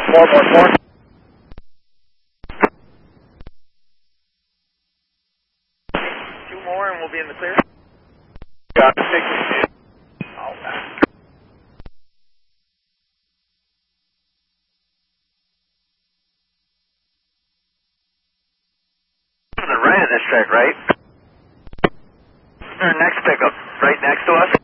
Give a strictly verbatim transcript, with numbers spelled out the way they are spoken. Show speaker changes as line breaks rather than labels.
Four, four, four. Two more and we'll be in the clear.
Got it. sixty-two.
Oh, man.
To the right of this track, right? Our next pickup, right next to us.